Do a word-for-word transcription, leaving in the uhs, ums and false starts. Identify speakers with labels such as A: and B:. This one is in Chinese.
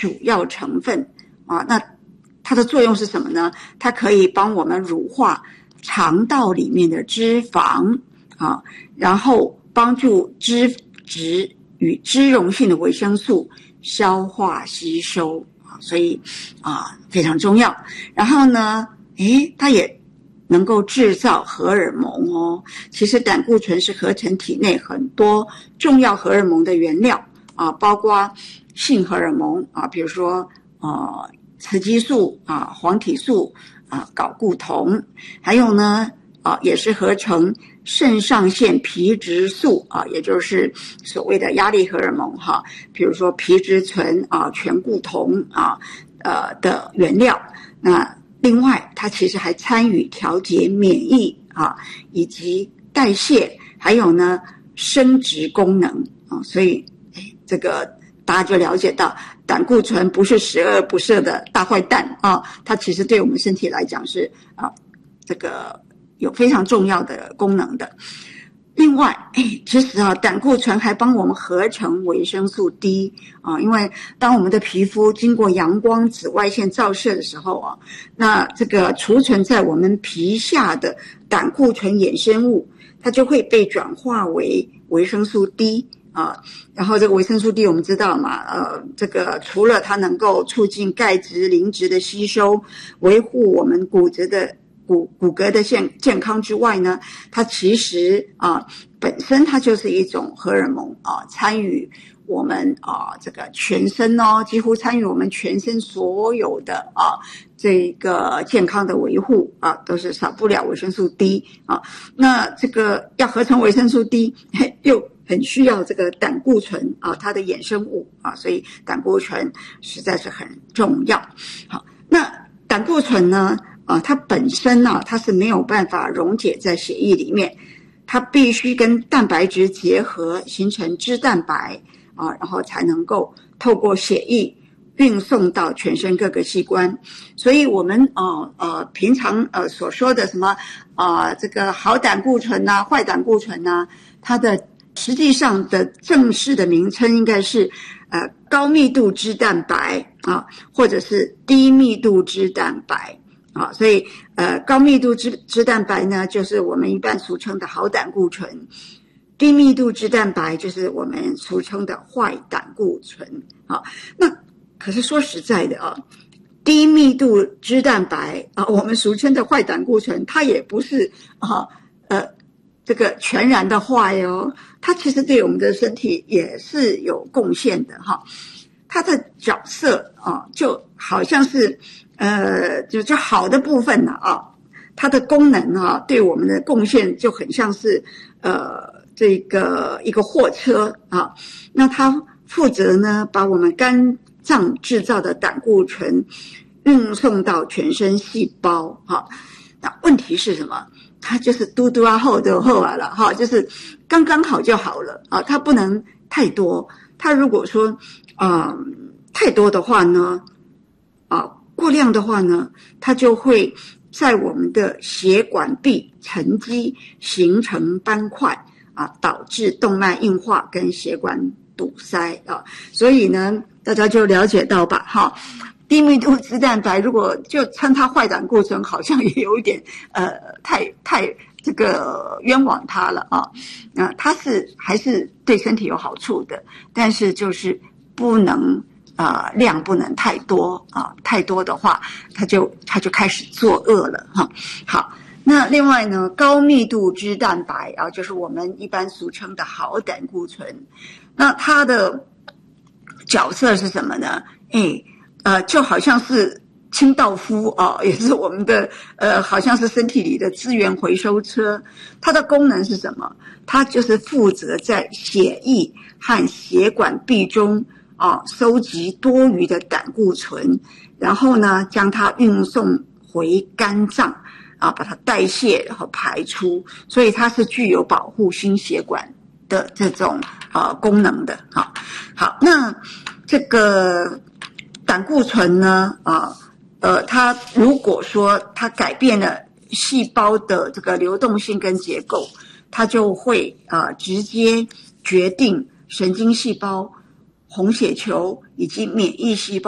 A: 主要成分啊。那它的作用是什么呢？它可以帮我们乳化肠道里面的脂肪啊，然后帮助脂质与脂溶性的维生素消化吸收啊，所以啊非常重要。然后呢，诶，它也能够制造荷尔蒙哦。其实胆固醇是合成体内很多重要荷尔蒙的原料啊，包括性荷尔蒙啊，比如说呃雌激素啊、黄体素啊、睾固酮，还有呢啊也是合成肾上腺皮质素啊，也就是所谓的压力荷尔蒙哈，比如说皮质醇啊、醛固酮啊呃的原料。那另外它其实还参与调节免疫啊以及代谢，还有呢生殖功能啊，所以这个大家就了解到胆固醇不是十恶不赦的大坏蛋啊，它其实对我们身体来讲是啊这个有非常重要的功能的。另外，其实啊，胆固醇还帮我们合成维生素 D 啊，因为当我们的皮肤经过阳光紫外线照射的时候啊，那这个储存在我们皮下的胆固醇衍生物，它就会被转化为维生素 D 啊。然后这个维生素 D 我们知道嘛，呃，这个除了它能够促进钙质、磷脂的吸收，维护我们骨质的骨骨骼的健健康之外呢，它其实啊本身它就是一种荷尔蒙啊，参与我们啊这个全身哦，几乎参与我们全身所有的啊这个健康的维护啊，都是少不了维生素 D 啊。那这个要合成维生素 D 又很需要这个胆固醇啊，它的衍生物啊，所以胆固醇实在是很重要。好，那胆固醇呢？啊，它本身呢、啊，它是没有办法溶解在血液里面，它必须跟蛋白质结合形成脂蛋白啊，然后才能够透过血液运送到全身各个器官。所以我们呃呃平常呃所说的什么啊、呃、这个好胆固醇啊、坏胆固醇啊，它的实际上的正式的名称应该是呃高密度脂蛋白啊，或者是低密度脂蛋白。啊，所以呃，高密度脂脂蛋白呢，就是我们一般俗称的好胆固醇；低密度脂蛋白就是我们俗称的坏胆固醇。啊，那可是说实在的啊，低密度脂蛋白啊，我们俗称的坏胆固醇，它也不是啊呃这个全然的坏哦，它其实对我们的身体也是有贡献的哈。它的角色啊，就好像是。呃，就就好的部分呢啊，它的功能啊，对我们的贡献就很像是呃这个一个货车啊，那它负责呢把我们肝脏制造的胆固醇运送到全身细胞哈、啊。那问题是什么？它就是嘟嘟啊厚的厚啊了哈，就是刚刚好就好了啊，它不能太多。它如果说啊、呃、太多的话呢啊。过量的话呢，它就会在我们的血管壁沉积，形成斑块啊，导致动脉硬化跟血管堵塞啊。所以呢，大家就了解到吧，哈，低密度脂蛋白如果就称它坏胆固醇，好像也有一点呃太太这个冤枉它了啊。那、呃、它是还是对身体有好处的，但是就是不能。呃，量不能太多啊，太多的话，它就它就开始作恶了哈。好，那另外呢，高密度脂蛋白啊，就是我们一般俗称的好胆固醇，那它的角色是什么呢？哎，呃，就好像是清道夫啊，也是我们的呃，好像是身体里的资源回收车。它的功能是什么？它就是负责在血液和血管壁中。啊，收集多余的胆固醇，然后呢，将它运送回肝脏，啊，把它代谢然后排出，所以它是具有保护心血管的这种呃功能的。好，好，那这个胆固醇呢，啊，呃，它如果说它改变了细胞的这个流动性跟结构，它就会啊、呃、直接决定神经细胞。红血球以及免疫细胞